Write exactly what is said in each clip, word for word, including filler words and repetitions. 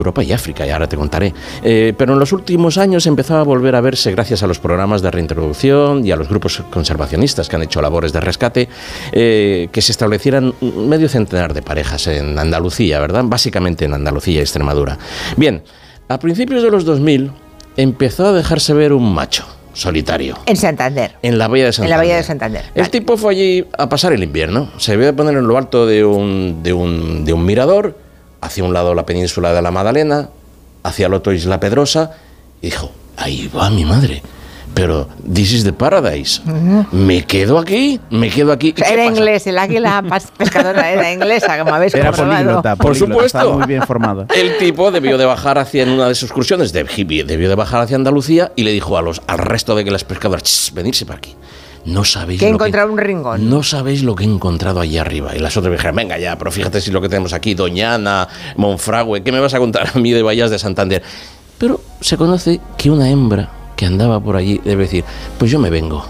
Europa y África, y ahora te contaré. Eh, pero en los últimos años empezó a volver a verse gracias a los programas de reintroducción y a los grupos conservacionistas que han hecho labores de rescate, eh, que se establecieran medio centenar de parejas en Andalucía, ¿verdad? Básicamente en Andalucía y Extremadura. Bien, a principios de los dos mil empezó a dejarse ver un macho solitario. En Santander. En la Bahía de Santander. En la Bahía de Santander. El vale. tipo fue allí a pasar el invierno. Se vio a poner en lo alto de un, de un, de un mirador, hacia un lado la península de la Magdalena, hacia el otro Isla Pedrosa, y dijo, ahí va mi madre. Pero, this is the paradise. Uh-huh. ¿Me quedo aquí? ¿Me quedo aquí? Era inglés, el águila pescadora era inglesa, como habéis era comprobado. Políglota, por supuesto. Estaba muy bien formado. El tipo debió de bajar hacia, en una de sus excursiones, de, debió de bajar hacia Andalucía y le dijo a los, al resto de que las pescadoras, venirse para aquí. No sabéis que he lo encontrado que, un ringón. No sabéis lo que he encontrado allí arriba. Y las otras dijeron, venga ya, pero fíjate si lo que tenemos aquí, Doñana, Monfragüe, ¿qué me vas a contar a mí de Bahías de Santander? Pero se conoce que una hembra que andaba por allí debe decir, pues yo me vengo.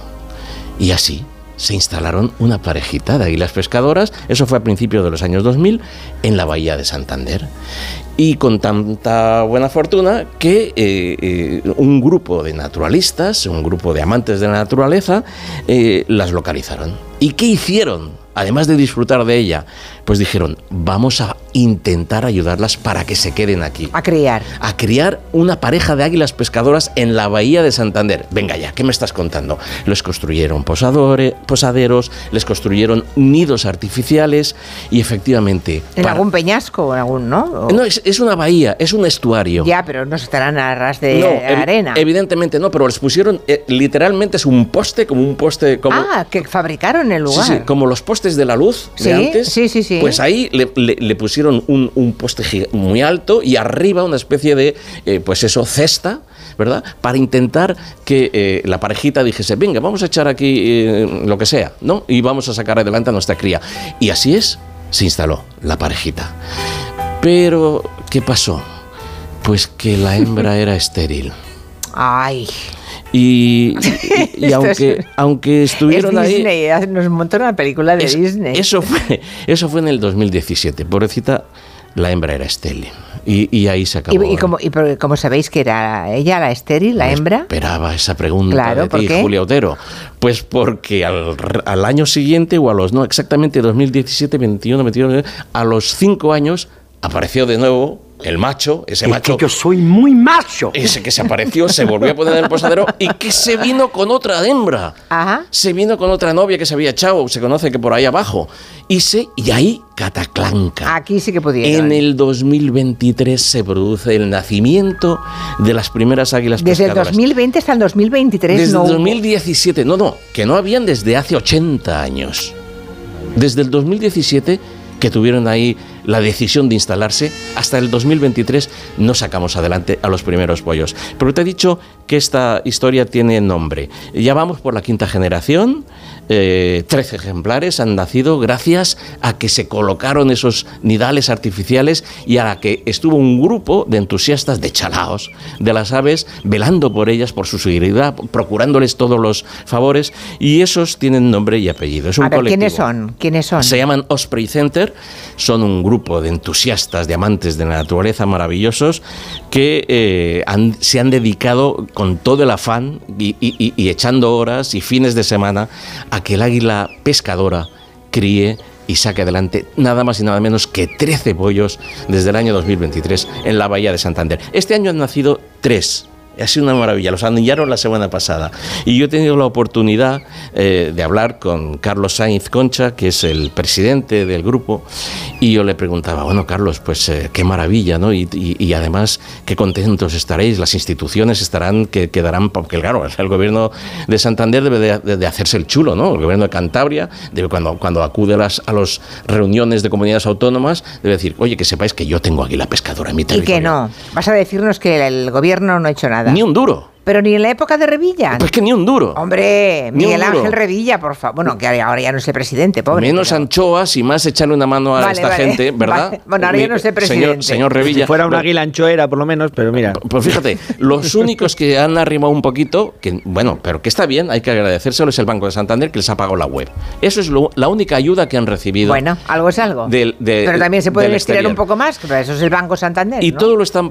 Y así se instalaron una parejita de águilas pescadoras, eso fue a principios de los años dos mil, en la Bahía de Santander. Y con tanta buena fortuna que eh, eh, un grupo de naturalistas, un grupo de amantes de la naturaleza, eh, las localizaron. ¿Y qué hicieron? Además de disfrutar de ella, pues dijeron, vamos a intentar ayudarlas para que se queden aquí. A criar. A criar una pareja de águilas pescadoras en la Bahía de Santander. Venga ya, ¿qué me estás contando? Les construyeron posadores, posaderos, les construyeron nidos artificiales y efectivamente... ¿En para... algún peñasco o en algún, no? ¿O... No, es, es una bahía, es un estuario. Ya, pero no estarán a ras de no, ev- arena. Evidentemente no, pero les pusieron, eh, literalmente es un poste, como un poste... Como, ah, que fabricaron el lugar. Sí, sí, como los postes de la luz ¿Sí? de antes. Sí, sí, sí. Pues ahí le, le, le pusieron un, un poste muy alto y arriba una especie de, eh, pues eso, cesta, ¿verdad? Para intentar que eh, la parejita dijese, venga, vamos a echar aquí eh, lo que sea, ¿no? Y vamos a sacar adelante a nuestra cría. Y así es, se instaló la parejita. Pero, ¿qué pasó? Pues que la hembra era estéril. Ay... Y, y, y aunque, es, aunque estuvieron es Disney, ahí... nos montó una película de es, Disney. Eso fue, eso fue en el dos mil diecisiete. Pobrecita, la hembra era estéril. Y, y ahí se acabó. ¿Y, y, como, y como sabéis que era ella la estéril, la no hembra? Esperaba esa pregunta claro, de ¿por ti, qué? Julia Otero. Pues porque al, al año siguiente, o a los, no, exactamente dos mil diecisiete, veintiuno, veintiuno, a los cinco años apareció de nuevo el macho, ese es macho... que yo soy muy macho. Ese que se apareció, se volvió a poner en el posadero y que se vino con otra hembra. Ajá. Se vino con otra novia que se había echado, se conoce que por ahí abajo. Y, se, y ahí, cataclanca. Aquí sí que pudieron. En el dos mil veintitrés se produce el nacimiento de las primeras águilas desde pescadoras. Desde el dos mil veinte hasta el dos mil veintitrés. Desde no el dos mil diecisiete. No, no, que no habían desde hace ochenta años. Desde el dos mil diecisiete... que tuvieron ahí la decisión de instalarse, hasta el dos mil veintitrés no sacamos adelante a los primeros pollos. Pero te he dicho que esta historia tiene nombre. Ya vamos por la quinta generación, eh, trece ejemplares han nacido gracias a que se colocaron esos nidales artificiales y a que estuvo un grupo de entusiastas, de chalaos, de las aves, velando por ellas, por su seguridad, procurándoles todos los favores, y esos tienen nombre y apellido. Es un a ver, colectivo. ¿quiénes son? ¿Quiénes son? Se llaman Osprey Center, son un grupo de entusiastas, de amantes de la naturaleza maravillosos que eh, han, se han dedicado con todo el afán y, y, y echando horas y fines de semana a que el águila pescadora críe y saque adelante nada más y nada menos que trece pollos desde el año dos mil veintitrés en la Bahía de Santander. Este año han nacido tres. Ha sido una maravilla, los anillaron la semana pasada y yo he tenido la oportunidad eh, de hablar con Carlos Sainz Concha, que es el presidente del grupo, y yo le preguntaba, bueno Carlos, pues eh, qué maravilla, ¿no? Y, y, y además qué contentos estaréis, las instituciones estarán, que quedarán, porque claro, el gobierno de Santander debe de, de, de hacerse el chulo, ¿no? El gobierno de Cantabria debe, cuando, cuando acude a las a los reuniones de comunidades autónomas, debe decir, oye, que sepáis que yo tengo águila pescadora en mi territorio. Y que no, vas a decirnos que el gobierno no ha hecho nada. Ni un duro. Pero ni en la época de Revilla. Pues que ni un duro. Hombre, Ni Miguel un duro. Ángel Revilla, por favor. Bueno, que ahora ya no es el presidente, pobre. Menos pero... anchoas y más echarle una mano a Vale, esta vale, gente, ¿verdad? vale. Bueno, ahora ya no es el presidente. Señor, señor Revilla. Si fuera una Lo- águila anchoera, por lo menos, pero mira. Pues fíjate, los únicos que han arrimado un poquito, que bueno, pero que está bien, hay que agradecérselo, es el Banco de Santander, que les ha pagado la web. Eso es lo- la única ayuda que han recibido. Bueno, algo es algo. Del- de- pero también se pueden del estirar exterior. un poco más, que para eso es el Banco Santander. Y ¿no? todo lo están